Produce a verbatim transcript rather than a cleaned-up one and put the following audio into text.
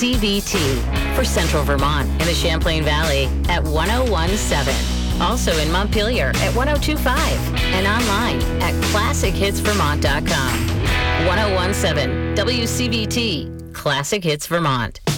C V T for Central Vermont and the Champlain Valley at one oh one seven. Also in Montpelier at one oh two five and online at classic hits vermont dot com. one oh one seven W C V T, Classic Hits Vermont.